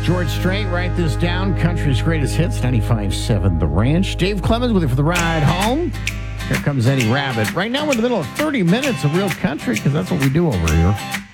George Strait, write this down. Country's greatest hits, 95.7 The Ranch. Dave Clemens with you for the ride home. Here comes Eddie Rabbit. Right now we're in the middle of 30 minutes of real country because that's what we do over here.